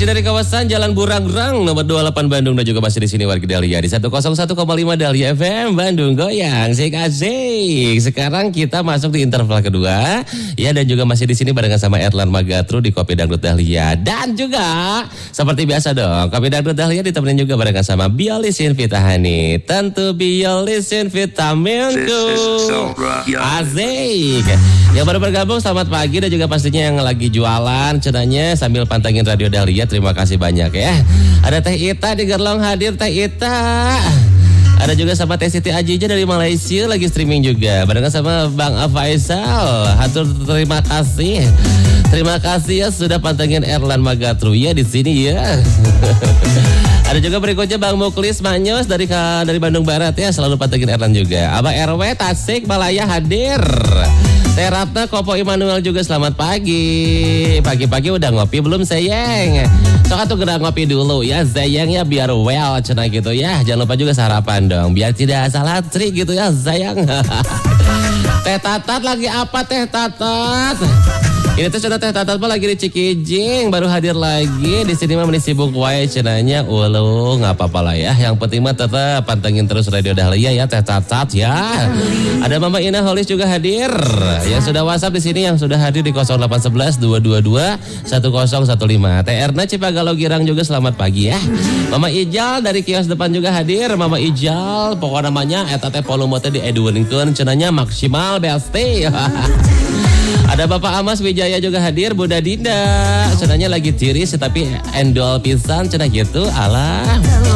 Masih dari kawasan Jalan Burangrang nomor 28 Bandung dan juga masih di sini warga Dahlia di 101,5 Dahlia FM Bandung goyang asik. Sekarang kita masuk di interval kedua ya, dan juga masih di sini barengan sama Erlan Magatru di Kopi Dangdut Dahlia, dan juga seperti biasa dong Kopi Dangdut Dahlia ditemenin juga barengan sama Biolisin Vitahani. Tentu Biolisin vitaminku asik. Yang baru bergabung selamat pagi, dan juga pastinya yang lagi jualan cenanya sambil pantengin Radio Dahlia, terima kasih banyak ya. Ada Teh Ita di Gerlong hadir, Teh Ita. Ada juga sama Teh Siti Ajija dari Malaysia lagi streaming juga. Barengan sama Bang Faisal. Hatur terima kasih. Terima kasih ya sudah pantengin Erlan Magatru ya di sini ya. Ada juga berikutnya Bang Muklis Manyos dari Bandung Barat ya, selalu pantengin Erlan juga. Abah RW Tasik Malaya hadir. Teh Ratna Kopo Immanuel juga selamat pagi. Pagi-pagi udah ngopi belum sayang? Sok atuh gerak ngopi dulu ya sayang ya, biar well cenah gitu ya. Jangan lupa juga sarapan dong biar tidak salah tri gitu ya sayang. Teh Tatat lagi apa Teh Tatat? Ini tuh Teh Tatat mah lagi di Cikijing, baru hadir lagi di sini mah sibuk wae cenanya. Ulu nggak apa-apa lah ya. Yang penting mah tetap pantengin terus Radio Dahlia ya Teh Tatat ya. Ada Mama Ina Holis juga hadir. Yang sudah WhatsApp di sini yang sudah hadir di 0811 222 1015. Teh Erna Cipagalo Girang juga selamat pagi ya. Mama Ijal dari kios depan juga hadir. Mama Ijal pokoknya namanya eta teh volume teh dieduenkeun cenanya maksimal besti. Ada Bapak Amas Wijaya juga hadir, Bunda Dinda. Cenanya lagi tiris tapi endol pisan cenah gitu. Alah.